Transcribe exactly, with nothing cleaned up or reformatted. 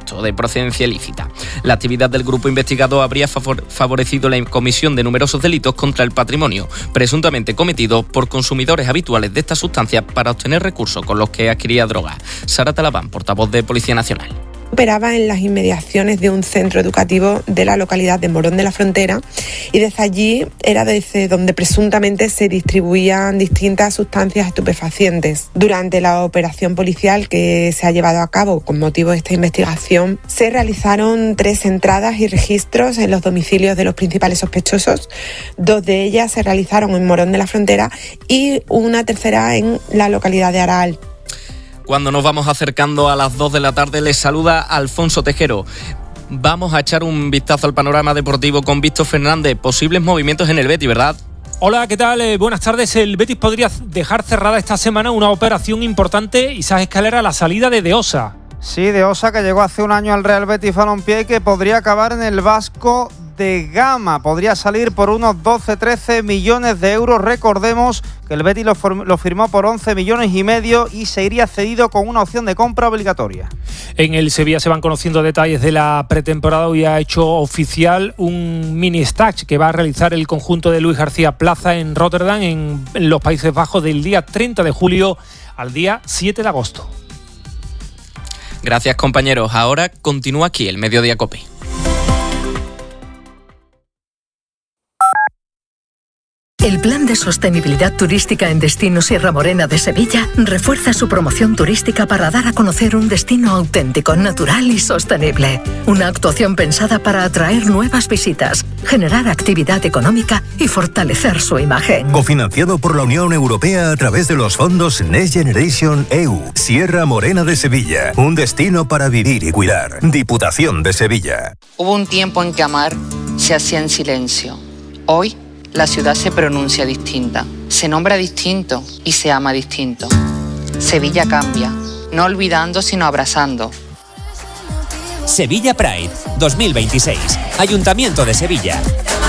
supuesto de procedencia ilícita. La actividad del grupo investigado habría favor- favorecido la comisión de numerosos delitos contra el patrimonio, presuntamente cometidos por consumidores habituales de estas sustancias para obtener recursos con los que adquiría droga. Sara Talabán, portavoz de Policía Nacional. Operaba en las inmediaciones de un centro educativo de la localidad de Morón de la Frontera y desde allí era desde donde presuntamente se distribuían distintas sustancias estupefacientes. Durante la operación policial que se ha llevado a cabo con motivo de esta investigación, se realizaron tres entradas y registros en los domicilios de los principales sospechosos. Dos de ellas se realizaron en Morón de la Frontera y una tercera en la localidad de Araal. Cuando nos vamos acercando a las dos de la tarde, les saluda Alfonso Tejero. Vamos a echar un vistazo al panorama deportivo con Víctor Fernández. Posibles movimientos en el Betis, ¿verdad? Hola, ¿qué tal? Eh, buenas tardes. El Betis podría dejar cerrada esta semana una operación importante. Isaac Escalera, la salida de De Osa. Sí, De Osa, que llegó hace un año al Real Betis Balompié y que podría acabar en el Vasco de Gama. Podría salir por unos doce trece millones de euros. Recordemos que el Betis lo, form- lo firmó por once millones y medio y se iría cedido con una opción de compra obligatoria. En el Sevilla se van conociendo detalles de la pretemporada. Hoy ha hecho oficial un mini stage que va a realizar el conjunto de Luis García Plaza en Rotterdam, en, en los Países Bajos, del día treinta de julio al día siete de agosto. Gracias, compañeros. Ahora continúa aquí el Mediodía COPE. El Plan de Sostenibilidad Turística en Destino Sierra Morena de Sevilla refuerza su promoción turística para dar a conocer un destino auténtico, natural y sostenible. Una actuación pensada para atraer nuevas visitas, generar actividad económica y fortalecer su imagen. Cofinanciado por la Unión Europea a través de los fondos Next Generation E U. Sierra Morena de Sevilla, un destino para vivir y cuidar. Diputación de Sevilla. Hubo un tiempo en que amar se hacía en silencio. Hoy, la ciudad se pronuncia distinta, se nombra distinto y se ama distinto. Sevilla cambia, no olvidando sino abrazando. Sevilla Pride dos mil veintiséis. Ayuntamiento de Sevilla.